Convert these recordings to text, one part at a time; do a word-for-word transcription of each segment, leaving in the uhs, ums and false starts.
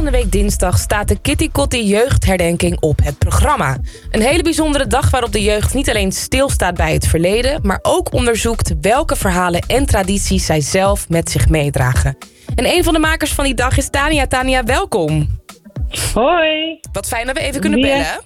volgende week dinsdag staat de Kitty Kotti jeugdherdenking op het programma. Een hele bijzondere dag waarop de jeugd niet alleen stilstaat bij het verleden, maar ook onderzoekt welke verhalen en tradities zij zelf met zich meedragen. En een van de makers van die dag is Tania. Tania, welkom. Hoi. Wat fijn dat we even kunnen Ja. bellen.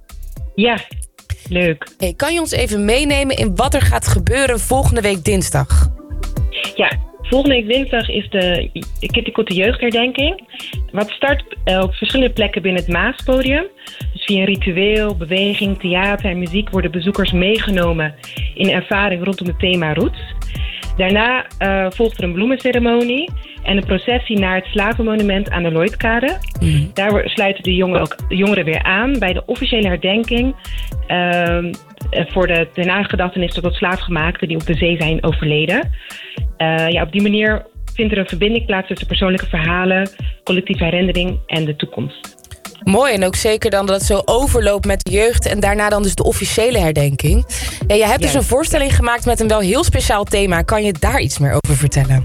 Ja, leuk. Hey, kan je ons even meenemen in wat er gaat gebeuren volgende week dinsdag? Ja, volgende week dinsdag is de Kitty Kotti jeugdherdenking. Wat start uh, op verschillende plekken binnen het Maaspodium. Dus via een ritueel, beweging, theater en muziek worden bezoekers meegenomen in ervaring rondom het thema Roots. Daarna uh, volgt er een bloemenceremonie en een processie naar het slavenmonument aan de Lloydkade. Mm. Daar sluiten de jongeren, ook, de jongeren weer aan bij de officiële herdenking uh, voor de, de nagedachtenis tot slaafgemaakten die op de zee zijn overleden. Uh, ja, op die manier vindt er een verbinding plaats tussen persoonlijke verhalen, collectieve herinnering en de toekomst. Mooi, en ook zeker dan dat het zo overloopt met de jeugd en daarna dan dus de officiële herdenking. Ja, je hebt dus een voorstelling gemaakt met een wel heel speciaal thema. Kan je daar iets meer over vertellen?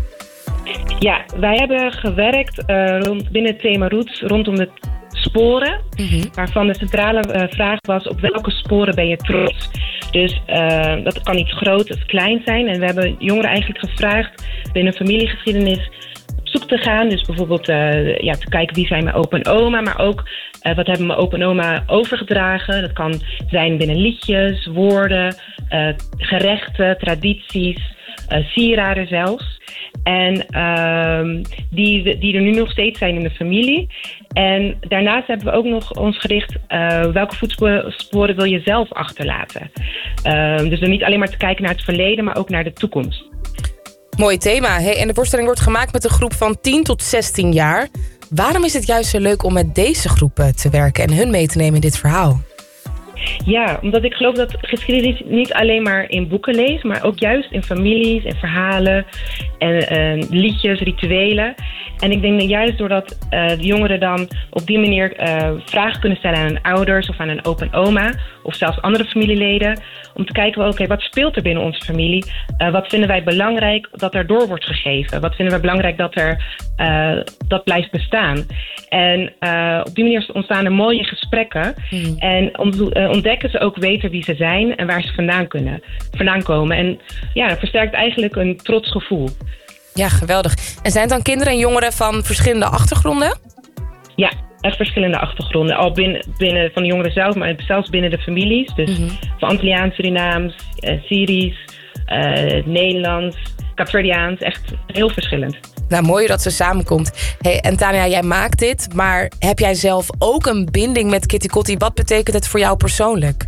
Ja, wij hebben gewerkt uh, rond, binnen het thema Roots rondom de sporen. Mm-hmm. Waarvan de centrale uh, vraag was: op welke sporen ben je trots? Dus uh, dat kan iets groot of klein zijn. En we hebben jongeren eigenlijk gevraagd binnen familiegeschiedenis op zoek te gaan. Dus bijvoorbeeld uh, ja, te kijken wie zijn mijn opa en oma, maar ook uh, wat hebben mijn opa en oma overgedragen. Dat kan zijn binnen liedjes, woorden, uh, gerechten, tradities, uh, sieraden zelfs. En uh, die, die er nu nog steeds zijn in de familie. En daarnaast hebben we ook nog ons gericht uh, welke voetsporen wil je zelf achterlaten. Uh, dus dan niet alleen maar te kijken naar het verleden, maar ook naar de toekomst. Mooi thema. Hey, en de voorstelling wordt gemaakt met een groep van tien tot zestien jaar. Waarom is het juist zo leuk om met deze groepen te werken en hun mee te nemen in dit verhaal? Ja, omdat ik geloof dat geschiedenis niet alleen maar in boeken leest, maar ook juist in families en verhalen en uh, liedjes, rituelen. En ik denk dat juist doordat uh, de jongeren dan op die manier uh, vragen kunnen stellen aan hun ouders of aan een opa en oma of zelfs andere familieleden, om te kijken, oké, okay, wat speelt er binnen onze familie? Uh, wat vinden wij belangrijk dat er door wordt gegeven? Wat vinden wij belangrijk dat er uh, dat blijft bestaan? En uh, op die manier ontstaan er mooie gesprekken. Mm. En om, uh, ontdekken ze ook beter wie ze zijn en waar ze vandaan kunnen, vandaan komen. En ja, dat versterkt eigenlijk een trots gevoel. Ja, geweldig. En zijn het dan kinderen en jongeren van verschillende achtergronden? Ja, echt verschillende achtergronden. Al binnen, binnen van de jongeren zelf, maar zelfs binnen de families. Dus mm-hmm. van Antilliaans, Surinaams, uh, Syrisch, uh, Nederlands, Kaapverdiaans. Echt heel verschillend. Nou, mooi dat ze samenkomt. Hey, en Tania, jij maakt dit, maar heb jij zelf ook een binding met Kitty Kotti? Wat betekent het voor jou persoonlijk?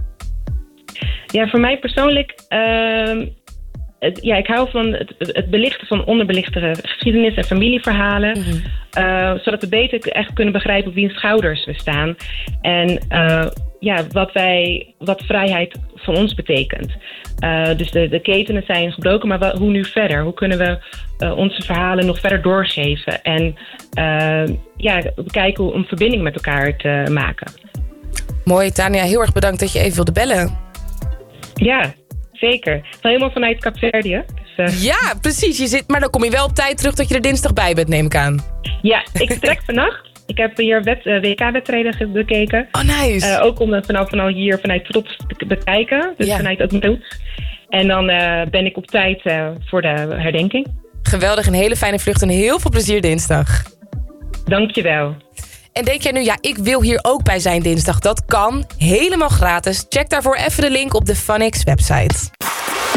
Ja, voor mij persoonlijk Uh, Het, ja, ik hou van het, het belichten van onderbelichte geschiedenis en familieverhalen. Mm-hmm. Uh, zodat we beter echt kunnen begrijpen op wiens schouders we staan. En uh, ja, wat, wij, wat vrijheid voor ons betekent. Uh, dus de, de ketenen zijn gebroken, maar wat, hoe nu verder? Hoe kunnen we uh, onze verhalen nog verder doorgeven? En uh, ja, kijken om verbinding met elkaar te maken. Mooi, Tania. Heel erg bedankt dat je even wilde bellen. Ja. Zeker. Van helemaal vanuit Kaapverdië. Dus, uh... Ja, precies. Je zit, maar dan kom je wel op tijd terug dat je er dinsdag bij bent, neem ik aan. Ja, ik vertrek vannacht. Ik heb hier wet, uh, W K-wedstrijden bekeken. Oh, nice. Uh, ook om het vanaf, vanaf hier vanuit trots te bekijken. Dus ja. Vanuit ook trots. En dan uh, ben ik op tijd uh, voor de herdenking. Geweldig, een hele fijne vlucht en heel veel plezier dinsdag. Dankjewel. En denk jij nu, ja, ik wil hier ook bij zijn dinsdag? Dat kan, helemaal gratis. Check daarvoor even de link op de Funix website.